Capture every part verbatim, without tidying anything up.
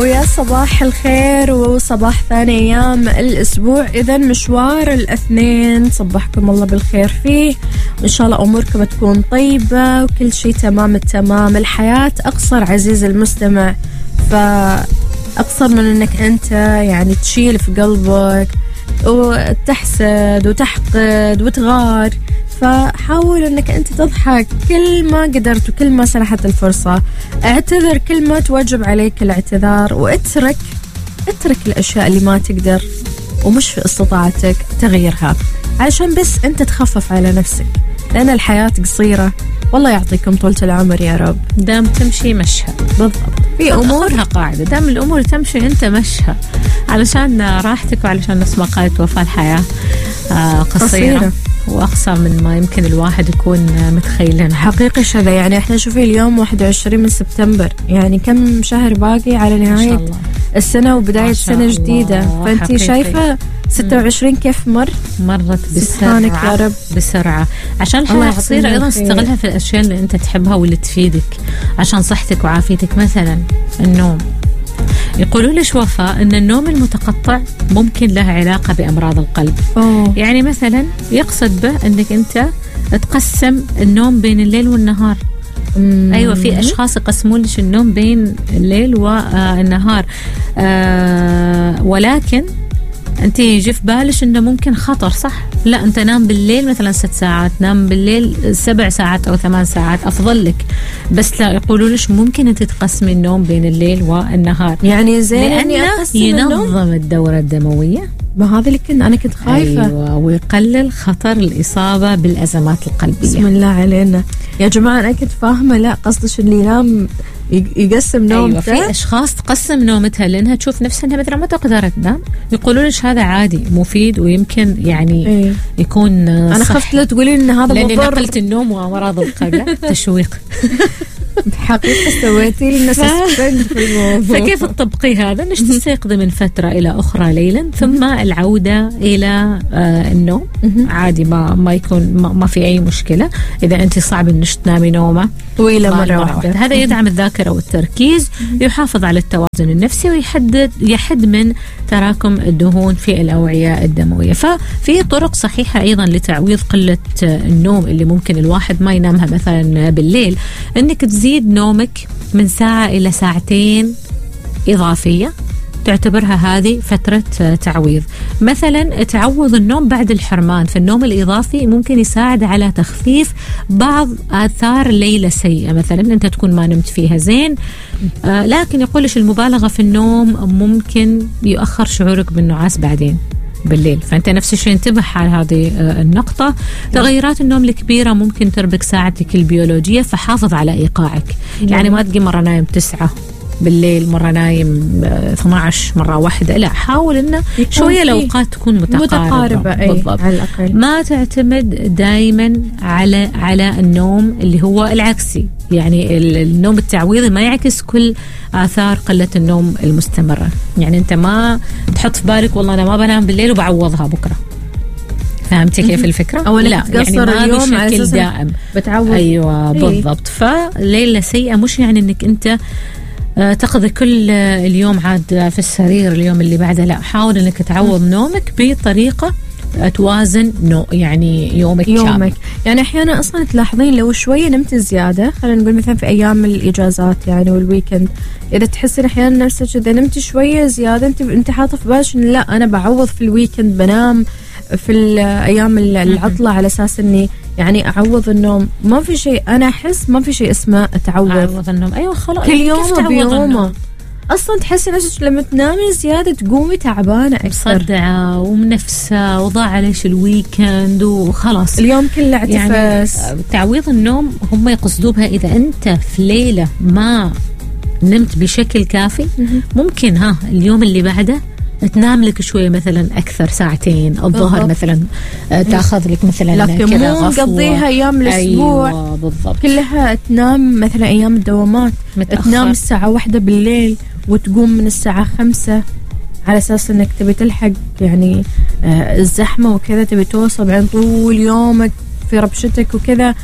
ويا صباح الخير وصباح ثاني أيام الأسبوع. إذا مشوار الاثنين صبحكم الله بالخير فيه، إن شاء الله أموركم تكون طيبة وكل شيء تمام التمام. الحياة أقصر عزيز المستمع، فأقصر من أنك أنت يعني تشيل في قلبك وتحسد وتحقد وتغار، فحاول أنك أنت تضحك كل ما قدرت وكل ما سنحت الفرصة. اعتذر كل ما توجب عليك الاعتذار، واترك اترك الأشياء اللي ما تقدر ومش في استطاعتك تغييرها، علشان بس أنت تخفف على نفسك، لأن الحياة قصيرة. والله يعطيكم طولة العمر يا رب. دام تمشي مشها. بالضبط، في أمورها قاعدة، دام الأمور تمشي أنت مشها، علشان راحتك وعلشان نفس ما قالت وفاء الحياة آه قصيرة, قصيرة. وأقصى من ما يمكن الواحد يكون متخيلين. حقيقي شذا، يعني احنا شوفي اليوم واحد وعشرين من سبتمبر، يعني كم شهر باقي على نهاية السنة وبداية سنة جديدة، فأنتي شايفة ستة وعشرين كيف مر مرت بسرعة يا رب. بسرعة عشان الحياة قصيرة، أيضا استغلها في الأشياء اللي أنت تحبها واللي تفيدك عشان صحتك وعافيتك. مثلا النوم، يقولوا ليش وفاء أن النوم المتقطع ممكن له علاقة بأمراض القلب. أوه. يعني مثلا يقصد به أنك أنت تقسم النوم بين الليل والنهار. مم. أيوة، في أشخاص يقسمون ليش النوم بين الليل والنهار، آه ولكن أنت يجي في بالش إنه ممكن خطر، صح؟ لا، أنت نام بالليل مثلا ست ساعات، نام بالليل سبع ساعات أو ثمان ساعات أفضل لك. بس لا، يقولوا ليش ممكن أنت تقسمي النوم بين الليل والنهار، يعني زين لأنه ينظم الدورة الدموية. ما هذا اللي كنت أنا كنت خايفة. أيوة، ويقلل خطر الإصابة بالأزمات القلبية. بسم الله علينا يا جماعة، أنا كنت فاهمة لا قصدش اللي ينام يقسم نومته. أيوة، في أشخاص تقسم نومتها لأنها تشوف نفسها أنها مثلا ما تقدر تنام، يقولوا ليش هذا عادي مفيد ويمكن يعني أيوة. يكون أنا خفت لا تقولين إن هذا لأني نقلت النوم وأمراض القلب. تشويق. بحقيقة سويتي لنا سسبند في الموضوع. فكيف تطبقي هذا؟ إنش تستيقظي من فترة إلى أخرى ليلا، ثم العودة إلى آه النوم عادي، ما ما يكون ما, ما في أي مشكلة. إذا أنت صعب إنش تنامي نومة طويلة مرة واحدة، هذا يدعم الذاكرة والتركيز، يحافظ على التوازن النفسي، ويحدد يحد من تراكم الدهون في الأوعية الدموية. ففي طرق صحيحة أيضا لتعويض قلة النوم اللي ممكن الواحد ما ينامها مثلا بالليل، إنك تزيد نومك من ساعة إلى ساعتين إضافية، تعتبرها هذه فترة تعويض. مثلا تعوض النوم بعد الحرمان، فالنوم الإضافي ممكن يساعد على تخفيف بعض آثار ليلة سيئة، مثلا أنت تكون ما نمت فيها زين، آه لكن يقولش المبالغة في النوم ممكن يؤخر شعورك بالنعاس بعدين بالليل. فأنت نفس الشيء انتبه على هذه النقطة. تغيرات النوم الكبيرة ممكن تربك ساعتك البيولوجية، فحافظ على إيقاعك. يعني ما تجي مرة نايم تسعة بالليل، مرة نايم اثنا عشر، مرة واحدة، لا، حاول إنه شوية الأوقات تكون متقاربة, متقاربة بالضبط. على الأقل. ما تعتمد دائما على على النوم اللي هو العكسي، يعني النوم التعويضي ما يعكس كل آثار قلة النوم المستمرة. يعني أنت ما تحط في بالك والله أنا ما بنام بالليل وبعوضها بكرة. فهمتي كيف الفكرة؟ أو لا، يعني ما اليوم على أساس دائم بتعوض. أيوة بالضبط. فليلة سيئة مش يعني أنك أنت تقضي كل اليوم عاد في السرير اليوم اللي بعده، لا، حاول أنك تعوض نومك بطريقة توازن نو يعني يومك يومك شامل. يعني أحيانا أصلا تلاحظين لو شوية نمت زيادة، خلينا نقول مثلا في أيام الإجازات يعني والويكند، إذا تحسين أحيانا نفسك إذا نمت شوية زيادة، أنت أنت حاطة في بالك إن لا أنا بعوض في الويكند، بنام في الأيام العطلة على أساس إني يعني أعوض النوم. ما في شيء، أنا أحس ما في شيء اسمه تعوض. أعوض النوم، أيوة خلاص، كل يوم بيومه. أصلا تحسي نفسك لما تنامي زيادة تقومي تعبانة أكثر، مصدعة ومنفسة، وضاع عليش الويكند وخلاص اليوم كله اعتفاس. يعني تعويض النوم هم يقصدوا بها إذا أنت في ليلة ما نمت بشكل كافي، ممكن ها اليوم اللي بعده تنام لك شوية مثلا أكثر، ساعتين الظهر مثلا تأخذ لك مثلا، لكن مو مقضيها أيام الأسبوع. أيوة بالضبط، كلها تنام مثلا أيام الدوامات متأخر. تنام الساعة واحدة بالليل وتقوم من الساعة خمسة على أساس أنك تبي تلحق يعني آه الزحمة وكذا، تبي توصل بعدين طول يومك في ربشتك وكذا.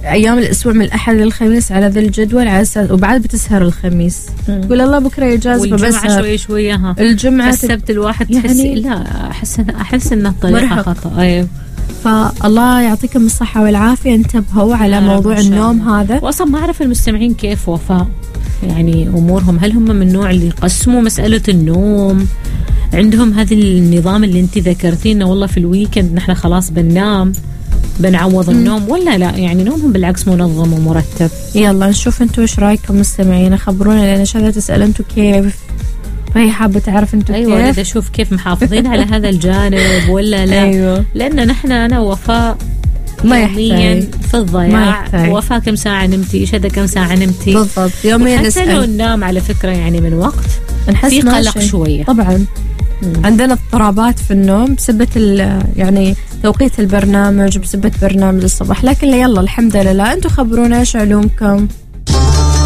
أيام الأسبوع من الأحد للخميس على ذا الجدول، على أساس وبعد بتسهر الخميس تقول الله بكرة إجازة والجمعة شوي شوي ها الجمعة السبت الواحد يعني تحس لا أحس أحس إن الطريقة خطأ. أيوه فالله يعطيكم الصحة والعافية، انتبهوا على موضوع النوم هذا. وأصلا ما أعرف المستمعين كيف وفاء يعني أمورهم، هل هم من النوع اللي يقسموا مسألة النوم، عندهم هذا النظام اللي انت ذكرتينه والله في الويكند نحن خلاص بننام بنعوض النوم، ولا لا يعني نومهم بالعكس منظم ومرتب؟ يلا نشوف انتوا ايش رايكم مستمعين، خبرونا، لان شذا تسأل انتوا كيف، فهي حابة تعرف انتوا أيوة كيف. أيوة أشوف كيف محافظين على هذا الجانب ولا لا. أيوة. لأن نحن أنا وفاء ما يحتاج في الضياع، وفاء كم ساعة نمتي، شذا كم ساعة نمتي بالضبط يوميا نسأل. حتى لو ننام على فكرة يعني من وقت نحس في قلق شوية طبعا. مم. عندنا اضطرابات في النوم بسبة يعني توقيت البرنامج، بسبة برنامج الصباح، لكن يلا الحمد لله. انتوا خبرونا ايش علومكم.